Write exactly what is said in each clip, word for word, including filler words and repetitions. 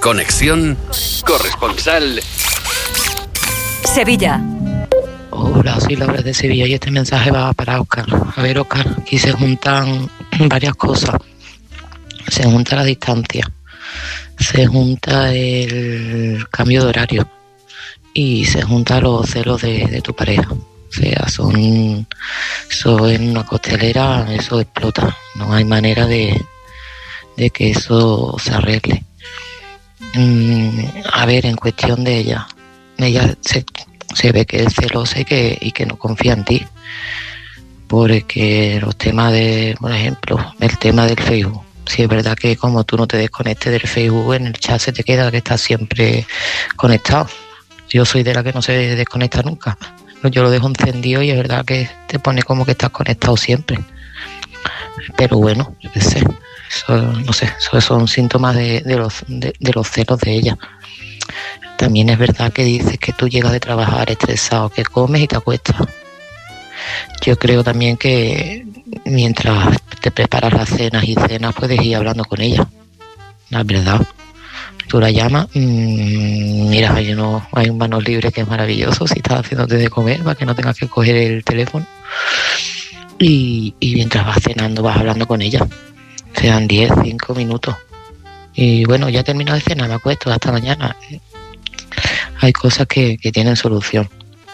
Conexión corresponsal Sevilla. Hola, soy Laura de Sevilla y este mensaje va para Óscar. A ver, Óscar, aquí se juntan varias cosas. Se junta la distancia, se junta el cambio de horario y se juntan los celos de, de tu pareja. O sea, son, eso en una costelera, eso explota. No hay manera de, de que eso se arregle. Mm, a ver, en cuestión de ella, ella se, se ve que es celosa y que, y que no confía en ti. Porque los temas de, por ejemplo, el tema del Facebook. Sí, es verdad que como tú no te desconectes del Facebook, en el chat se te queda que estás siempre conectado. Yo soy de la que no se desconecta nunca. Yo lo dejo encendido y es verdad que te pone como que estás conectado siempre. Pero bueno, yo qué sé. Eso, no sé, eso son síntomas de, de, los, de, de los celos de ella. También es verdad que dices que tú llegas de trabajar estresado, que comes y te acuestas. Yo creo también que mientras te preparas las cenas y cenas puedes ir hablando con ella. La verdad. Tú la llamas, mmm, mira, hay, uno, hay un manos libre que es maravilloso si estás haciéndote de comer para que no tengas que coger el teléfono. Y, y mientras vas cenando vas hablando con ella. Sean diez, cinco minutos. Y bueno, ya he terminado de cenar, me acuesto, hasta mañana. Hay cosas que, que tienen solución.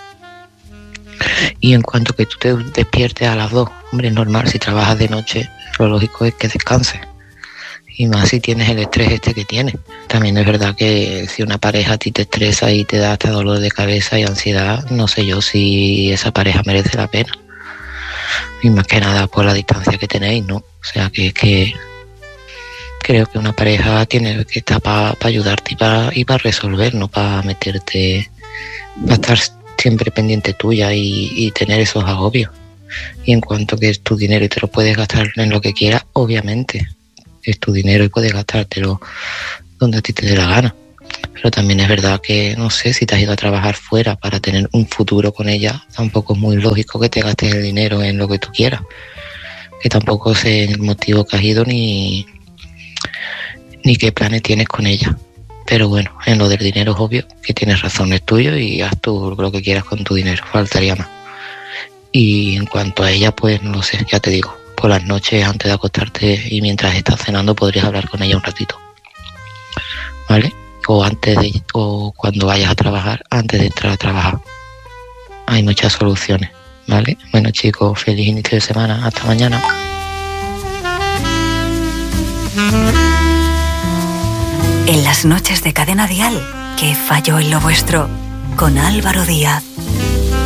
Y en cuanto que tú te despiertes a las dos, hombre, es normal, si trabajas de noche, lo lógico es que descanses. Y más si tienes el estrés este que tienes. También es verdad que si una pareja a ti te estresa y te da hasta dolor de cabeza y ansiedad, no sé yo si esa pareja merece la pena. Y más que nada por la distancia que tenéis, ¿no? O sea que es que creo que una pareja tiene que estar para pa ayudarte y para y pa resolver, no para meterte, para estar siempre pendiente tuya y, y tener esos agobios. Y en cuanto que es tu dinero y te lo puedes gastar en lo que quieras, obviamente es tu dinero y puedes gastártelo donde a ti te dé la gana. Pero también es verdad que, no sé, si te has ido a trabajar fuera para tener un futuro con ella, tampoco es muy lógico que te gastes el dinero en lo que tú quieras. Que tampoco sé el motivo que has ido ni, ni qué planes tienes con ella. Pero bueno, en lo del dinero es obvio que tienes razón, es tuyo y haz tú lo que quieras con tu dinero, faltaría más. Y en cuanto a ella, pues no lo sé, ya te digo, por las noches antes de acostarte y mientras estás cenando podrías hablar con ella un ratito, ¿vale? O antes de, o cuando vayas a trabajar, antes de entrar a trabajar. Hay muchas soluciones, ¿vale? Bueno, chicos, feliz inicio de semana, hasta mañana. En las noches de Cadena Dial, ¿qué falló en lo vuestro? Con Álvaro Díaz.